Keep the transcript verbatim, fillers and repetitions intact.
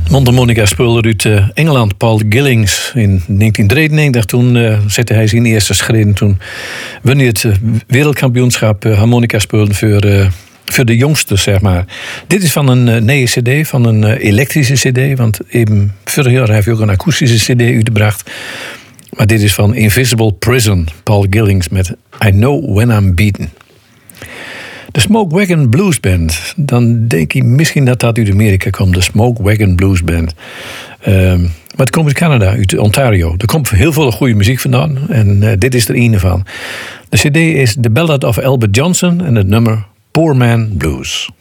Mondharmonica speelde uit uh, Engeland, Paul Gillings. In negentien drieënnegentig toen uh, zette hij zijn eerste schreden. Toen won hij het uh, wereldkampioenschap uh, harmonica spelen voor, uh, voor de jongste, zeg maar. Dit is van een uh, nieuwe cd, van een uh, elektrische cd. Want even vorig jaar heeft hij ook een akoestische cd uitgebracht. Maar dit is van Invisible Prison, Paul Gillings met I Know When I'm Beaten. De Smoke Wagon Blues Band. Dan denk je misschien dat dat uit Amerika komt. De Smoke Wagon Blues Band. Um, maar het komt uit Canada, uit Ontario. Er komt heel veel goede muziek vandaan. En uh, dit is er een van. De cd is The Ballad of Albert Johnson. En het nummer Poor Man Blues.